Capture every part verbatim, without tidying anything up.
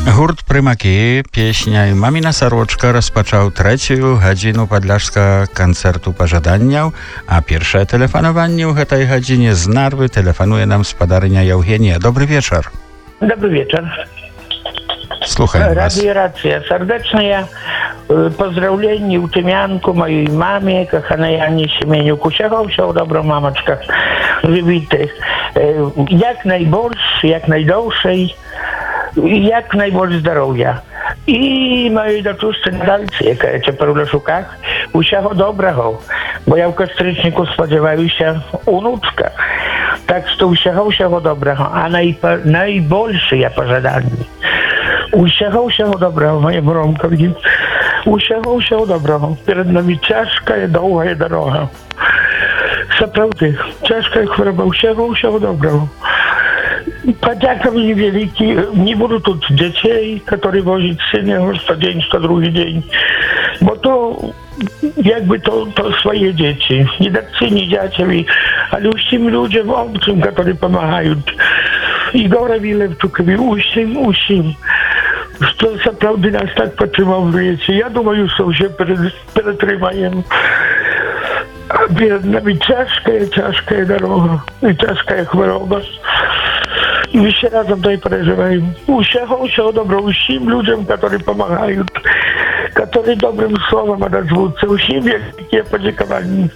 Гурт «Прымакі», песня і «Маміна сарочка» распачаў трэцюю гадзіну падляшска канцэрту пажаданняў, а першае тэлефанаванне ў гэтай гадзіне з Нарвы тэлефануе нам спадарыня Еўгенія. Добрый вечар. Добрый вечер. Слухаем вас. Радиорация. Сардечное поздравление у Тымянку, моей маме, коханой Анне Семенюк. Усього всього доброго, мамочка. Живите. Як найбільше, як найдовший, як найбільше здоров'я. І моїй дочусці Наталці, яка тепер у Лешуках, усього доброго. Бо я в Костричнику сподіваюся онучка. Так що усього всього доброго. А найпо, найбільше я пожадання. Усього всього доброго, моєму Ромкові. Усього всього доброго. Перед нами тяжка і довга дорога. Справді, тяжка хвороба. Усього всього доброго. Подяка мне великий. Не буду тут детей, которые возят сына студенчество другий день. Бо то, якби то, то свои дети. Не датцы, не дятели, але всем людям, обцам, которые помогают. Ігора Вілевчукові, усім, усім. Що справді нас так підтримується. Я думаю, що вже перетримаємо. А перед нами тяжка, тяжка дорога і тяжка хвороба. І всі разом то й переживаємо. Усього, всього доброго усім людям, які допомагають, які добрим словом одазвуться. Усім, які подяковані.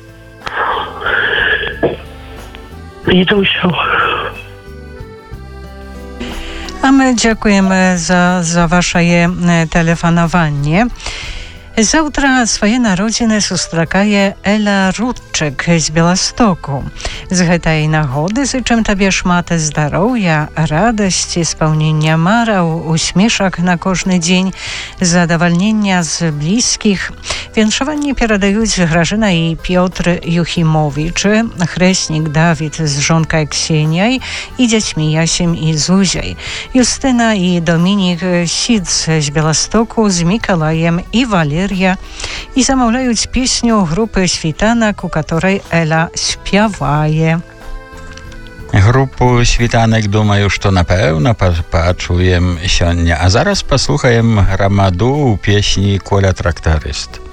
І то все. A my dziękujemy za, za wasze telefonowanie. Завтра swoje narodziny сустракае Ela Rudczyk z Białegostoku. Z гэтай нагоды зычым табе шмат здароўя, радасці, спаўнення мараў, усмешак на кожны дзень, задавальнення з блізкіх. Віншаванне перадаюць Гражына і Пётр Юхімовічы, хрэснік Давід з жонкай Ксеняй і дзяцьмі Ясем і Зузяй, Юстына і Домінік Сідз з Białegostoku з Мікалаем і Валеріем. I zamawiają pieśnię grupy Świtanek, u której Ela śpiewaje. Групу «Світанок», думаю, што напэўна пачуем сёння. А зараз паслухаем грамаду ў песні «Коля трактарыст».